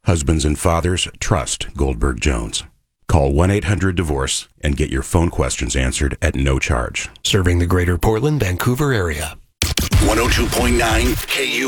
Husbands and fathers, trust Goldberg Jones. Call 1-800-DIVORCE and get your phone questions answered at no charge. Serving the greater Portland, Vancouver area. 102.9 KU.